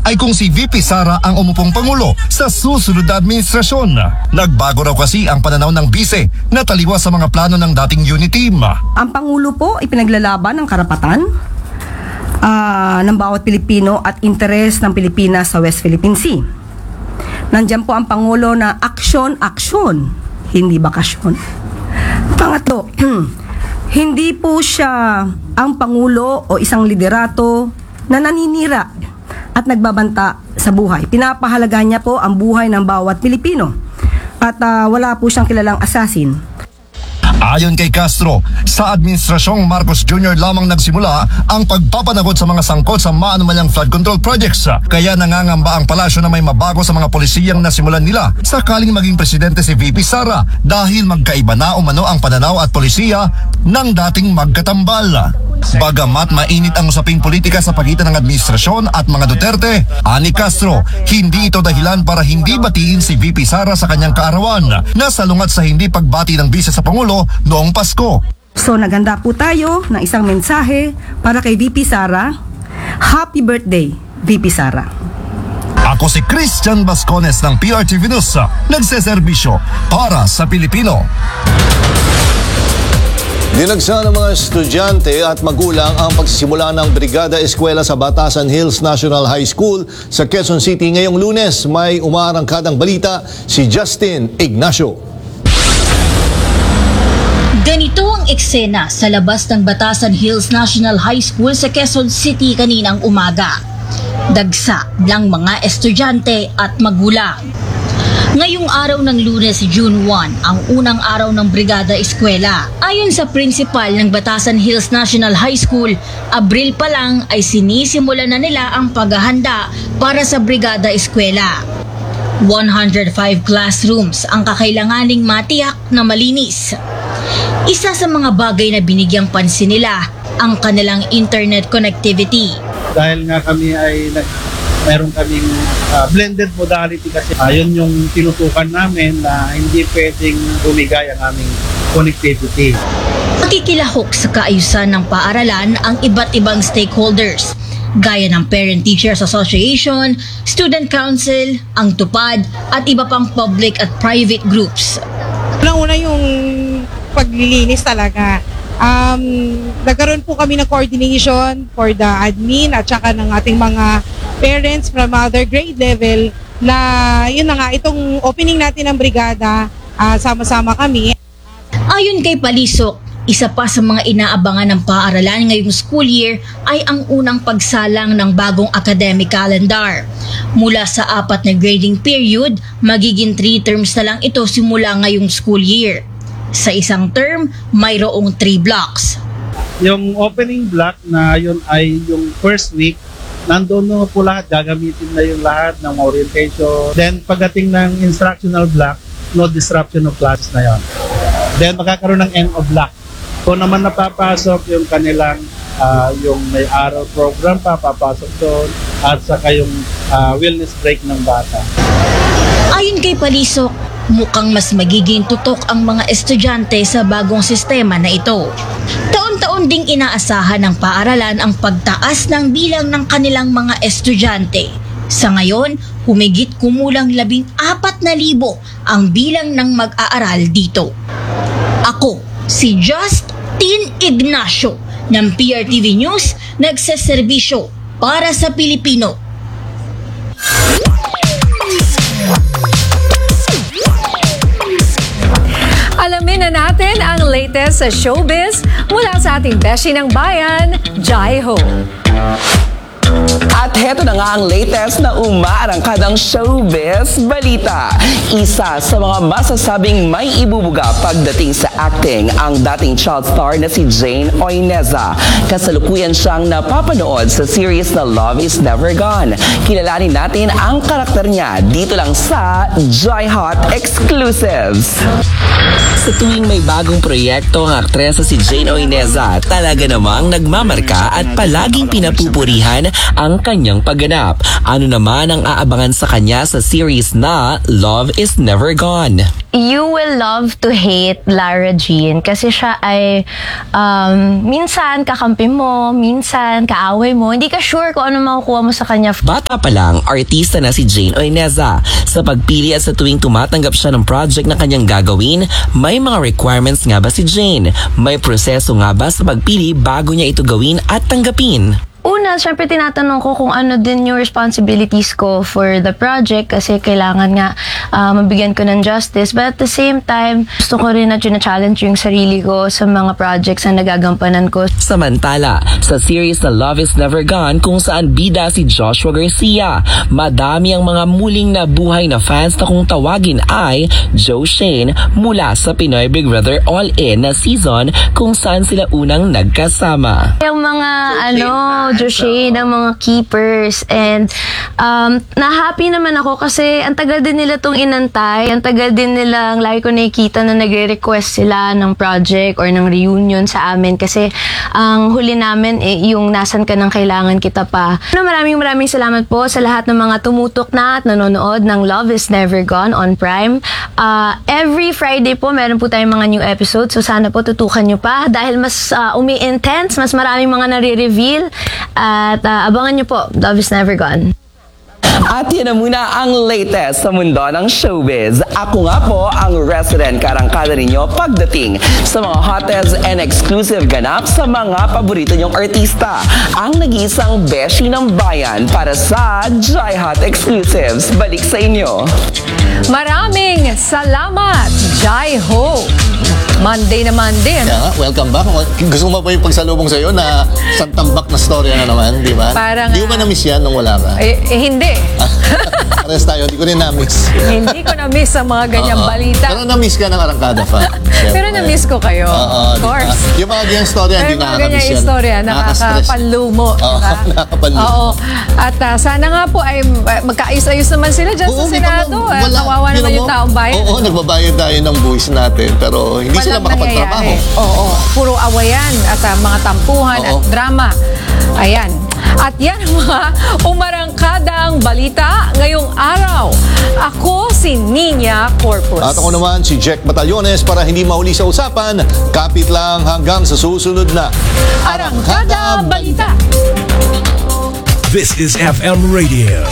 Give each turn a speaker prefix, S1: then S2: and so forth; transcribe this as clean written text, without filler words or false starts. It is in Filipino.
S1: ay kung si VP Sara ang umupong Pangulo sa susunod na administrasyon. Nagbago raw kasi ang pananaw ng bise na taliwas sa mga plano ng dating unit team.
S2: Ang Pangulo po ipinaglalaban ng karapatan ng bawat Pilipino at interes ng Pilipinas sa West Philippine Sea. Nandiyan po ang Pangulo na aksyon, hindi bakasyon. Pangatlo, hindi po siya ang Pangulo o isang liderato na naninira at nagbabanta sa buhay. Pinapahalaga niya po ang buhay ng bawat Pilipino at wala po siyang kilalang assassin.
S1: Ayon kay Castro, sa administrasyong Marcos Jr. lamang nagsimula ang pagpapanagot sa mga sangkot sa maanumalyang flood control projects. Kaya nangangamba ang palasyo na may mabago sa mga polisiyang nasimulan nila sakaling maging presidente si VP Sara dahil magkaiba na umano ang pananaw at polisiya ng dating magkatambal. Bagamat mainit ang usaping politika sa pagitan ng administrasyon at mga Duterte, ani Castro, hindi ito dahilan para hindi batiin si VP Sara sa kanyang kaarawan na salungat sa hindi pagbati ng bise sa Pangulo noong Pasko.
S2: So naganda po tayo ng isang mensahe para kay VP Sara. Happy birthday, VP Sara.
S1: Ako si Christian Bascones ng PRTV News, nagseserbisyo para sa Pilipino.
S3: Dinagsa ng mga estudyante at magulang ang pagsisimula ng Brigada Eskwela sa Batasan Hills National High School sa Quezon City ngayong Lunes. May umaarangkadang balita si Justin Ignacio.
S4: Ganito ang eksena sa labas ng Batasan Hills National High School sa Quezon City kaninang umaga. Dagsa ng mga estudyante at magulang. Ngayong araw ng Lunes, June 1, ang unang araw ng Brigada Eskwela. Ayon sa principal ng Batasan Hills National High School, Abril pa lang ay sinisimula na nila ang paghahanda para sa Brigada Eskwela. 105 classrooms ang kakailanganing matiyak na malinis. Isa sa mga bagay na binigyang pansin nila ang kanilang internet connectivity.
S5: Dahil nga kami ay meron kaming blended modality kasi yun yung tinutukan namin na hindi pwedeng bumigay ang aming connectivity.
S4: Makikilahok sa kaayusan ng paaralan ang iba't ibang stakeholders gaya ng Parent Teachers Association, Student Council, ang TUPAD at iba pang public at private groups.
S6: Una yung paglilinis talaga. Nagkaroon po kami ng coordination for the admin at saka ng ating mga parents from other grade level na yun na nga, itong opening natin ng brigada, sama-sama kami.
S4: Ayon kay Palisok, isa pa sa mga inaabangan ng paaralan ngayong school year ay ang unang pagsalang ng bagong academic calendar. Mula sa 4 na grading period, magiging 3 terms na lang ito simula ngayong school year. Sa isang term, mayroong 3 blocks.
S5: Yung opening block na yun ay yung first week, nandoon na po lahat, gagamitin na yung lahat ng orientation. Then pagdating ng instructional block, no disruption of classes na yun. Then magkakaroon ng end of block. Kung naman napapasok yung kanilang yung may araw program papasok doon at saka yung wellness break ng bata.
S4: Ayon kay Palisok, mukhang mas magiging tutok ang mga estudyante sa bagong sistema na ito. Taon-taon ding inaasahan ng paaralan ang pagtaas ng bilang ng kanilang mga estudyante. Sa ngayon, humigit kumulang 14,000 ang bilang ng mag-aaral dito. Ako, si Justin Ignacio ng PRTV News, nagseserbisyo para sa Pilipino.
S7: Alamin na natin ang latest sa showbiz mula sa ating beshi ng bayan, Jai Ho.
S8: At heto na nga ang latest na umaarangkadang showbiz balita. Isa sa mga masasabing may ibubuga pagdating sa acting ang dating child star na si Jane Oineza. Kasalukuyan siyang napapanood sa series na Love is Never Gone. Kilalanin natin ang karakter niya dito lang sa Joy Hot Exclusives. Sa tuwing may bagong proyekto ang aktresa si Jane Oineza, talaga namang nagmamarka at palaging pinapupurihan ang kanyang pagganap. Ano naman ang aabangan sa kanya sa series na Love is Never Gone?
S9: you will love to hate Lara Jean kasi siya ay minsan kakampi mo, minsan kaaway mo. Hindi ka sure kung ano makukuha mo sa kanya.
S8: Bata pa lang, artista na si Jane Oineza. Sa pagpili at sa tuwing tumatanggap siya ng project na kanyang gagawin, may mga requirements nga ba si Jane? May proseso nga ba sa pagpili bago niya ito gawin at tanggapin?
S9: Una, syempre tinatanong ko kung ano din yung responsibilities ko for the project kasi kailangan nga mabigyan ko ng justice. But at the same time, gusto ko rin na challenge yung sarili ko sa mga projects na nagagampanan ko.
S8: Samantala, sa series na Love is Never Gone kung saan bida si Joshua Garcia, madami ang mga muling nabuhay na fans na kung tawagin ay Joe Shane mula sa Pinoy Big Brother All-In na season kung saan sila unang nagkasama.
S9: Yung mga Joshane, ang mga keepers, and na-happy naman ako kasi ang tagal din nila tong inantay, ang tagal din nilang lagi ko nakikita na nagre-request sila ng project or ng reunion sa amin kasi ang huli namin yung nasan ka nang kailangan kita pa. Maraming salamat po sa lahat ng mga tumutok na at nanonood ng Love is Never Gone on Prime. Every Friday po meron po tayong mga new episodes, so sana po tutukan nyo pa dahil mas umi-intense, mas maraming mga nare-reveal. At abangan nyo po, Love is Never Gone.
S8: At yan na muna ang latest sa mundo ng showbiz. Ako nga po ang resident karangkada ninyo pagdating sa mga hottest and exclusive ganap sa mga paborito nyong artista. Ang nag-iisang beshi ng bayan para sa Jai Hot Exclusives. Balik sa inyo.
S7: Maraming salamat, Jai Ho. Monday na Monday.
S3: Kaya nga, welcome back. Gusto mo ba yung pagsalubong sa'yo na santambak na storya na naman, di ba?
S7: Parang,
S3: di mo ba na-miss yan nung wala ka?
S7: Hindi.
S3: Pares tayo, hindi ko rin na-miss.
S7: Hindi ko na-miss ang mga ganyang balita.
S3: Pero na-miss ka ng Arangkada fa.
S7: Pero na-miss ko kayo. Of course.
S3: Diba? Yung mga ganyang storya, hindi
S7: Yung mga
S3: nakaka-miss
S7: ganyang
S3: yan.
S7: istorya, nakakapanlumo.
S3: Nakakapanlumo.
S7: Oo. At sana nga po ay magkaayos-ayos naman sila dyan sa Senado. Kawawa naman yung taong bayan.
S3: Oo, nagbabayad tayo ng buwis natin. Pero hindi sila makapagtrabaho.
S7: Oo. Puro awayan at mga tampuhan at drama. Ayan. At yan ang mga umarangkadang balita ngayong araw. Ako si Nina Corpus.
S3: At ako naman si Jack Batallones para hindi mahuli sa usapan. Kapit lang hanggang sa susunod na
S7: Arangkada Balita.
S10: This is FM Radio.